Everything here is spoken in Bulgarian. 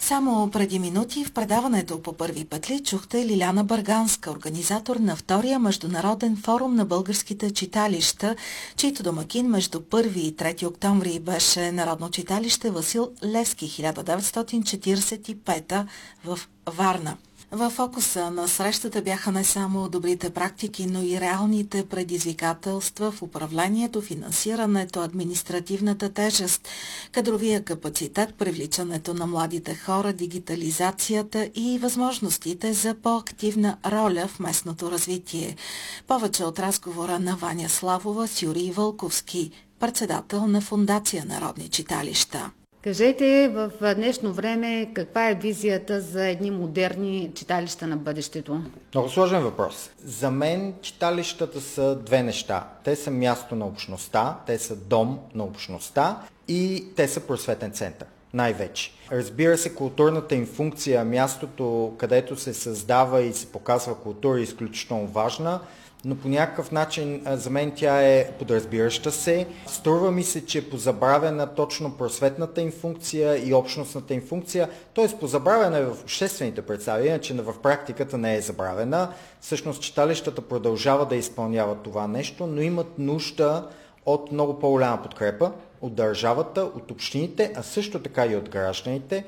Само преди минути в предаването по първи петли чухте Лиляна Бърганска, организатор на втория международен форум на българските читалища, чийто домакин между 1 и 3 октомври беше Народно читалище Васил Левски 1945 в Варна. В фокуса на срещата бяха не само добрите практики, но и реалните предизвикателства в управлението, финансирането, административната тежест, кадровия капацитет, привличането на младите хора, дигитализацията и възможностите за по-активна роля в местното развитие. Повече от разговора на Ваня Славова с Юрий Вълковски, председател на Фондация Народни читалища. Кажете в днешно време каква е визията за едни модерни читалища на бъдещето? Много сложен въпрос. За мен читалищата са две неща. Те са място на общността, те са дом на общността и те са просветен център. Най-вече. Разбира се, културната им функция, мястото, където се създава и се показва култура е изключително важна, но по някакъв начин за мен тя е подразбираща се. Струва ми се, че е позабравена точно просветната им функция и общностната им функция, т.е. позабравена е в обществените представи, иначе в практиката не е забравена. Всъщност читалищата продължават да изпълняват това нещо, но имат нужда от много по-голяма подкрепа от държавата, от общините, а също така и от гражданите,